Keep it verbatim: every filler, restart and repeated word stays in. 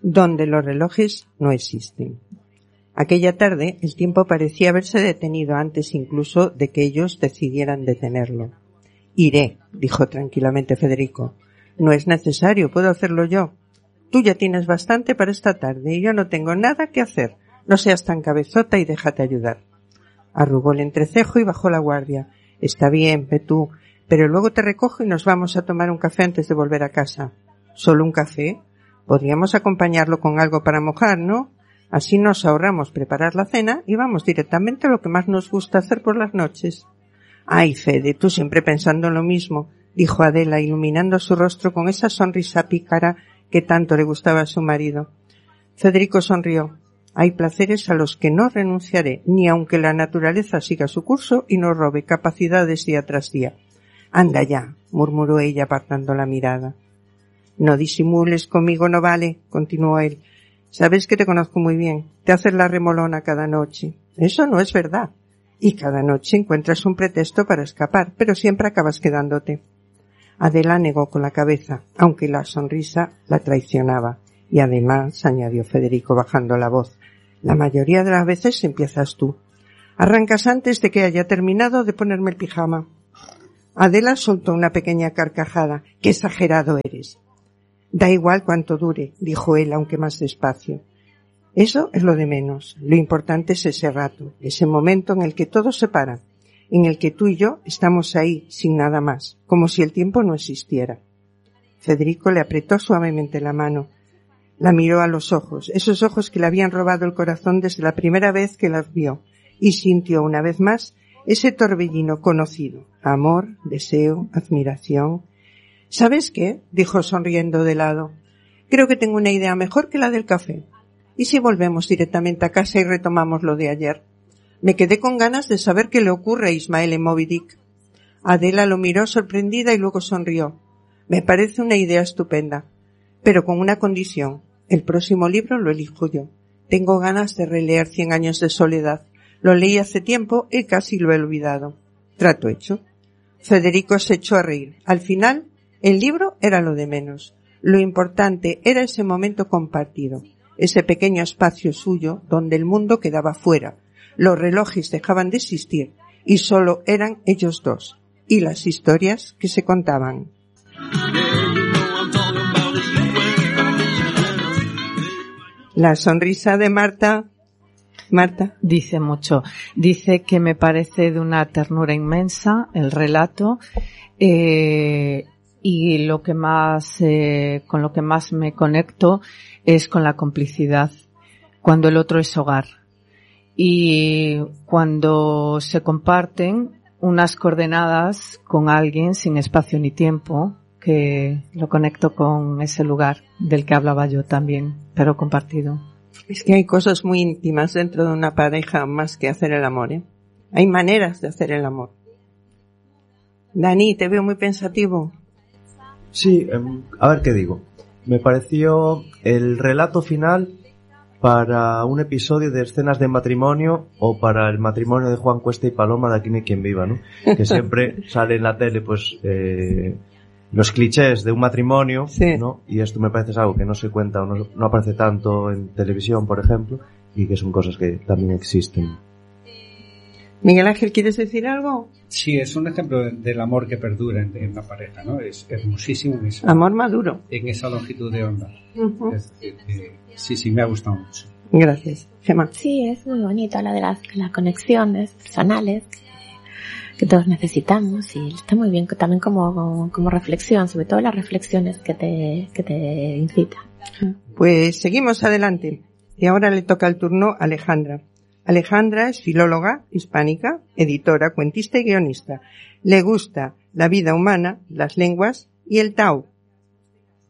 donde los relojes no existen. Aquella tarde el tiempo parecía haberse detenido antes incluso de que ellos decidieran detenerlo. Iré, dijo tranquilamente Federico. No es necesario, puedo hacerlo yo. Tú ya tienes bastante para esta tarde y yo no tengo nada que hacer. No seas tan cabezota y déjate ayudar. Arrugó el entrecejo y bajó la guardia. Está bien, ve tú, pero luego te recojo y nos vamos a tomar un café antes de volver a casa. ¿Solo un café? Podríamos acompañarlo con algo para mojar, ¿no? Así nos ahorramos preparar la cena y vamos directamente a lo que más nos gusta hacer por las noches. Ay, Fede, tú siempre pensando en lo mismo, dijo Adela, iluminando su rostro con esa sonrisa pícara que tanto le gustaba a su marido. Federico sonrió. Hay placeres a los que no renunciaré, ni aunque la naturaleza siga su curso y nos robe capacidades día tras día. Anda ya, murmuró ella apartando la mirada. No disimules conmigo, no vale, continuó él. Sabes que te conozco muy bien. Te haces la remolona cada noche. Eso no es verdad. Y cada noche encuentras un pretexto para escapar, pero siempre acabas quedándote. Adela negó con la cabeza, aunque la sonrisa la traicionaba. Y además, añadió Federico bajando la voz, la mayoría de las veces empiezas tú. Arrancas antes de que haya terminado de ponerme el pijama. Adela soltó una pequeña carcajada. ¡Qué exagerado eres! Da igual cuánto dure, dijo él, aunque más despacio. Eso es lo de menos. Lo importante es ese rato, ese momento en el que todo se para, en el que tú y yo estamos ahí, sin nada más, como si el tiempo no existiera. Federico le apretó suavemente la mano. La miró a los ojos, esos ojos que le habían robado el corazón desde la primera vez que las vio, y sintió una vez más ese torbellino conocido, amor, deseo, admiración. ¿Sabes qué?, dijo sonriendo de lado. Creo que tengo una idea mejor que la del café. ¿Y si volvemos directamente a casa y retomamos lo de ayer? Me quedé con ganas de saber qué le ocurre a Ismael en Moby Dick. Adela lo miró sorprendida y luego sonrió. Me parece una idea estupenda, pero con una condición. El próximo libro lo elijo yo. Tengo ganas de releer Cien años de soledad. Lo leí hace tiempo y casi lo he olvidado. Trato hecho. Federico se echó a reír. Al final, el libro era lo de menos. Lo importante era ese momento compartido, ese pequeño espacio suyo donde el mundo quedaba fuera. Los relojes dejaban de existir y solo eran ellos dos y las historias que se contaban. La sonrisa de Marta. Marta. Dice mucho. Dice que me parece de una ternura inmensa el relato. Eh, y lo que más, eh, con lo que más me conecto es con la complicidad, cuando el otro es hogar. Y cuando se comparten unas coordenadas con alguien sin espacio ni tiempo, que lo conecto con ese lugar del que hablaba yo también, pero compartido. Es que hay cosas muy íntimas dentro de una pareja más que hacer el amor, ¿eh? Hay maneras de hacer el amor. Dani, te veo muy pensativo. Sí, um, a ver qué digo. Me pareció el relato final para un episodio de Escenas de matrimonio o para el matrimonio de Juan Cuesta y Paloma de Aquí no hay quien viva, ¿no? Que siempre sale en la tele, pues, eh, los clichés de un matrimonio, sí, ¿no? Y esto me parece algo que no se cuenta o no, no aparece tanto en televisión, por ejemplo, y que son cosas que también existen. Miguel Ángel, ¿quieres decir algo? Sí, es un ejemplo del amor que perdura en, en la pareja, ¿no? Es hermosísimo. En esa, amor maduro. En esa longitud de onda. Uh-huh. Es, eh, eh, sí, sí, me ha gustado mucho. Gracias. Gemma. Sí, es muy bonito la de las, las conexiones personales que, que todos necesitamos y está muy bien también como, como, como reflexión, sobre todo las reflexiones que te, que te incitan. Pues seguimos adelante. Y ahora le toca el turno a Alejandra. Alejandra es filóloga hispánica, editora, cuentista y guionista. Le gusta la vida humana, las lenguas y el Tao.